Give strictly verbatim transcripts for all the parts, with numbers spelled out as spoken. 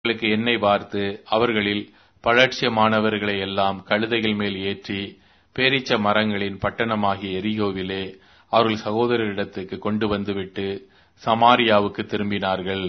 அவர்களுக்கு எண்ணெய் வார்த்து அவர்களில் பழட்சியமானவர்களை எல்லாம் கழுதைகள் மேல் ஏற்றி பேரீச்ச மரங்களின் பட்டணமாகிய எரிகோவிலே அவர்கள் சகோதரரிடத்துக்கு கொண்டு வந்துவிட்டு சமாரியாவுக்கு திரும்பினார்கள்.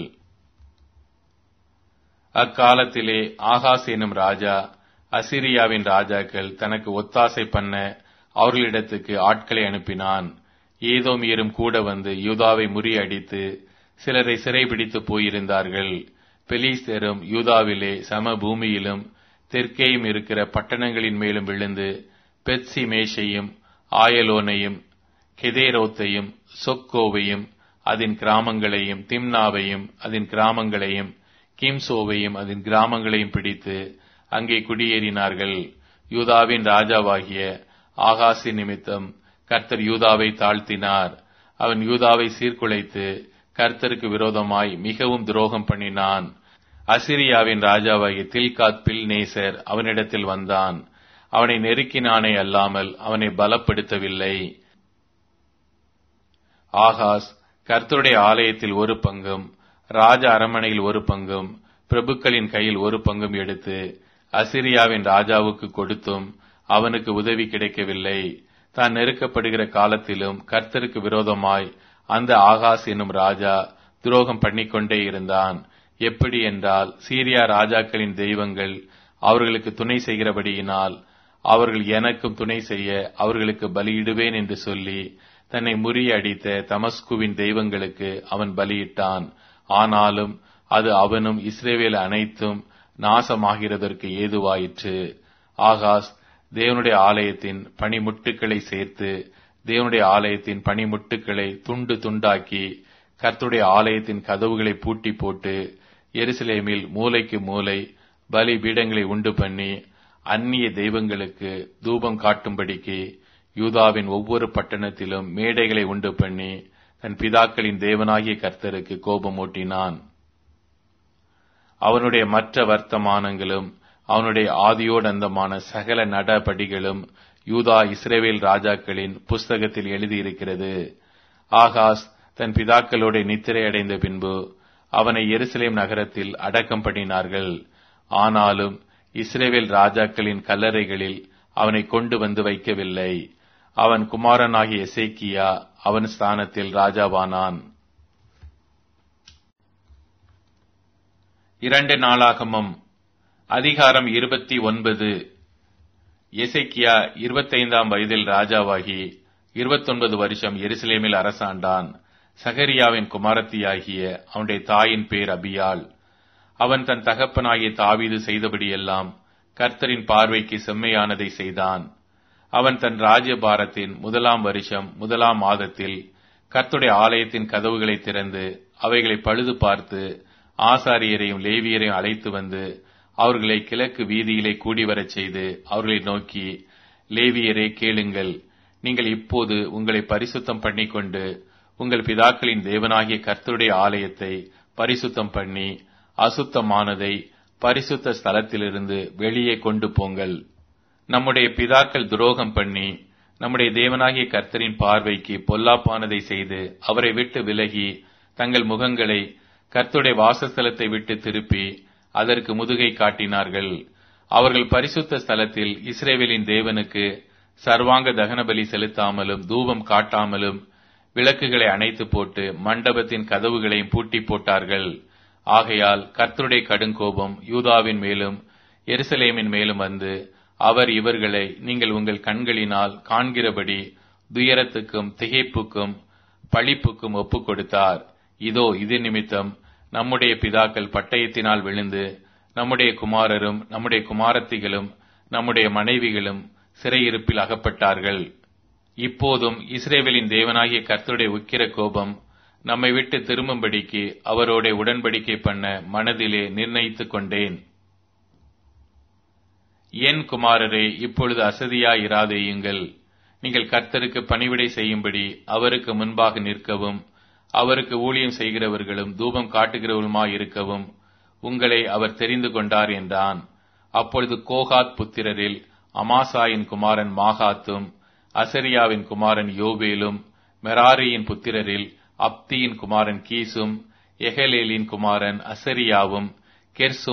அக்காலத்திலே ஆகாஸ் எனும் ராஜா அசீரியாவின் ராஜாக்கள் தனக்கு ஒத்தாசை பண்ண அவர்களிடத்துக்கு ஆட்களை அனுப்பினான். ஏதோமியரும் கூட வந்து யூதாவை முறியடித்து சிலரை சிறைபிடித்து போயிருந்தார்கள். பெலிஸ்தரும் யூதாவிலே சம பூமியிலும் தெற்கேயும் இருக்கிற பட்டணங்களின் மேலும் விழுந்து பெத்சிமேஷையும் ஆயலோனையும் கெதேரோத்தையும் சொக்கோவையும் அதன் கிராமங்களையும் திம்னாவையும் அதன் கிராமங்களையும் கிம்சோவையும் அதன் கிராமங்களையும் பிடித்து அங்கே குடியேறினார்கள். யூதாவின் ராஜாவாகிய ஆகாசின் நிமித்தம் கர்த்தர் யூதாவை தாழ்த்தினார். அவன் யூதாவை சீர்குலைத்து கர்த்தருக்கு விரோதமாய் மிகவும் துரோகம் பண்ணினான். அசிரியாவின் ராஜாவாகிய தில்காத் பில்நேசர் அவனிடத்தில் வந்தான். அவனை நெருக்கினானே அல்லாமல் அவனை பலப்படுத்தவில்லை. ஆகாஸ் கர்த்தருடைய ஆலயத்தில் ஒரு பங்கும் ராஜ அரமனையில் ஒரு பங்கும் பிரபுக்களின் கையில் ஒரு பங்கும் எடுத்து அசிரியாவின் ராஜாவுக்கு கொடுத்தும் அவனுக்கு உதவி கிடைக்கவில்லை. தான் நெருக்கப்படுகிற காலத்திலும் கர்த்தருக்கு விரோதமாய் அந்த ஆகாஸ் என்னும் ராஜா துரோகம் பண்ணிக்கொண்டே இருந்தான். எப்படி என்றால், சீரியா ராஜாக்களின் தெய்வங்கள் அவர்களுக்கு துணை செய்கிறபடியினால் அவர்கள் எனக்கும் துணை செய்ய அவர்களுக்கு பலியிடுவேன் என்று சொல்லி தன்னை முறியடித்த தமஸ்குவின் தெய்வங்களுக்கு அவன் பலியிட்டான். ஆனாலும் அது அவனும் இஸ்ரவேல் அனைத்தும் நாசமாகிறதற்கு ஏதுவாயிற்று. ஆகாஸ் தேவனுடைய ஆலயத்தின் பனிமுட்டுக்களை சேர்த்து தேவனுடைய ஆலயத்தின் பனிமுட்டுக்களை துண்டு துண்டாக்கி கர்த்தருடைய ஆலயத்தின் கதவுகளை பூட்டி போட்டு எருசலேமில் மூலைக்கு மூலை பலி பீடங்களை உண்டு பண்ணி அந்நிய தெய்வங்களுக்கு தூபம் காட்டும்படிக்கு யூதாவின் ஒவ்வொரு பட்டணத்திலும் மேடைகளை உண்டு பண்ணி தன் பிதாக்களின் தேவனாகிய கர்த்தருக்கு கோபமூட்டினான். அவனுடைய மற்ற வர்த்தமானங்களும் அவனுடைய ஆதியோடந்தமான சகல நடபடிகளும் யூதா இஸ்ரவேல் ராஜாக்களின் புஸ்தகத்தில் எழுதியிருக்கிறது. ஆகாஸ் தன் பிதாக்களோட நித்திரை அடைந்த பின்பு அவனை எருசலேம் நகரத்தில் அடக்கம் பண்ணினார்கள். ஆனாலும் இஸ்ரவேல் ராஜாக்களின் கல்லறைகளில் அவனை கொண்டு வந்து வைக்கவில்லை. அவன் குமாரனாகிய எசேக்கியா அவன் ஸ்தானத்தில் ராஜாவானான். இரண்டு நாளாகமம் அதிகாரம் இருபத்தி ஒன்பது. எசேக்கியா இருபத்தைந்தாம் வயதில் ராஜாவாகி இருபத்தொன்பது வருஷம் எருசலேமில் அரசாண்டான். சகரியாவின் குமாரத்தியாகிய அவனுடைய தாயின் பேர் அபியாள். அவன் தன் தகப்பனாகிய தாவீது செய்தபடியெல்லாம் கர்த்தரின் பார்வைக்கு செம்மையானதை செய்தான். அவன் தன் ராஜ்யபாரத்தின் முதலாம் வருஷம் முதலாம் மாதத்தில் கர்த்தருடைய ஆலயத்தின் கதவுகளை திறந்து அவைகளை பழுது பார்த்து ஆசாரியரையும் லேவியரையும் அழைத்து வந்து அவர்களை கிழக்கு வீதியிலே கூடிவரச் செய்து அவர்களை நோக்கி, லேவியரே கேளுங்கள், நீங்கள் இப்போது உங்களை பரிசுத்தம் பண்ணிக்கொண்டு உங்கள் பிதாக்களின் தேவனாகிய கர்த்தருடைய ஆலயத்தை பரிசுத்தம் பண்ணி அசுத்தமானதை பரிசுத்த ஸ்தலத்திலிருந்து வெளியே கொண்டு போங்கள். நம்முடைய பிதாக்கள் துரோகம் பண்ணி நம்முடைய தேவனாகிய கர்த்தரின் பார்வைக்கு பொல்லாப்பானதை செய்து அவரை விட்டு விலகி தங்கள் முகங்களை கர்த்தருடைய வாசஸ்தலத்தை விட்டு திருப்பி அதற்கு முதுகை காட்டினார்கள். அவர்கள் பரிசுத்த ஸ்தலத்தில் இஸ்ரவேலின் தேவனுக்கு சர்வாங்க தகனபலி செலுத்தாமலும் தூபம் காட்டாமலும் விளக்குகளை அணைத்து போட்டு மண்டபத்தின் கதவுகளையும் பூட்டி போட்டார்கள். ஆகையால் கர்த்தருடைய கடுங்கோபம் யூதாவின் மேலும் எருசலேமின் மேலும் வந்து அவர் இவர்களை நீங்கள் உங்கள் கண்களினால் காண்கிறபடி துயரத்துக்கும் திகைப்புக்கும் பழிப்புக்கும் ஒப்புக் கொடுத்தார். இதோ இது நிமித்தம் நம்முடைய பிதாக்கள் பட்டயத்தினால் விழுந்து நம்முடைய குமாரரும் நம்முடைய குமாரத்திகளும் நம்முடைய மனைவிகளும் சிறையிருப்பில் அகப்பட்டார்கள். இப்போதும் இஸ்ரவேலின் தேவனாகிய கர்த்தருடைய உக்கிர கோபம் நம்மை விட்டு திரும்பும்படிக்கு அவரோட உடன்படிக்கை பண்ண மனதிலே நிர்ணயித்துக் கொண்டேன். என் குமாரரே, இப்பொழுது அசதியாயிராதேயுங்கள். நீங்கள் கர்த்தருக்கு பணிவிடை செய்யும்படி அவருக்கு முன்பாக நிற்கவும் அவருக்கு ஊழியம் செய்கிறவர்களும் தூபம் காட்டுகிறவர்களுமாயிருக்கவும் உங்களை அவர் தெரிந்து கொண்டார் என்றான். அப்பொழுது கோகாத் புத்திரரில் அமாசாயின் குமாரன் மாகாத்தும் அசரியாவின் குமாரன் யோவேலும் மெராரியின் புத்திரரில் அப்தியின் குமாரன் கீசும் எஹலேலின் குமாரன் அசரியாவும் கெர்சோம்